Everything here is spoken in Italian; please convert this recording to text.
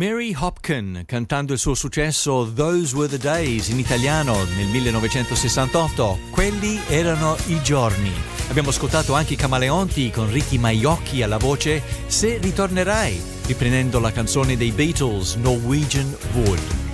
Mary Hopkin cantando il suo successo Those Were the Days in italiano nel 1968. Quelli erano i giorni. Abbiamo ascoltato anche i Camaleonti con Ricky Maiocchi alla voce Se ritornerai, riprendendo la canzone dei Beatles Norwegian Wood.